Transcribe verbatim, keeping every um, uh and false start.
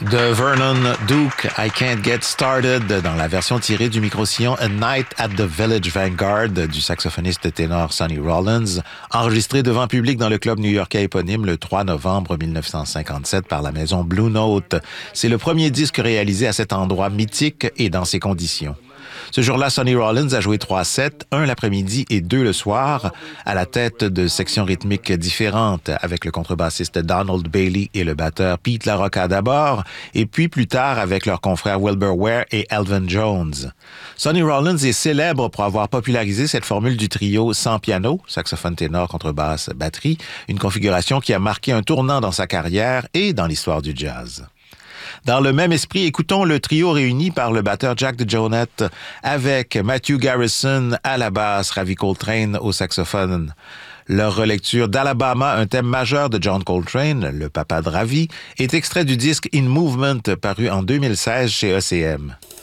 De Vernon Duke, I Can't Get Started, dans la version tirée du micro-sillon A Night at the Village Vanguard du saxophoniste ténor Sonny Rollins, enregistré devant public dans le club new-yorkais éponyme le trois novembre mille neuf cent cinquante-sept par la maison Blue Note. C'est le premier disque réalisé à cet endroit mythique et dans ces conditions. Ce jour-là, Sonny Rollins a joué trois sets, un l'après-midi et deux le soir, à la tête de sections rythmiques différentes, avec le contrebassiste Donald Bailey et le batteur Pete LaRocca d'abord, et puis plus tard avec leurs confrères Wilbur Ware et Elvin Jones. Sonny Rollins est célèbre pour avoir popularisé cette formule du trio sans piano, saxophone ténor, contrebasse, batterie, une configuration qui a marqué un tournant dans sa carrière et dans l'histoire du jazz. Dans le même esprit, écoutons le trio réuni par le batteur Jack DeJohnette avec Matthew Garrison à la basse, Ravi Coltrane au saxophone. Leur relecture d'Alabama, un thème majeur de John Coltrane, le papa de Ravi, est extrait du disque In Movement paru en deux mille seize chez E C M.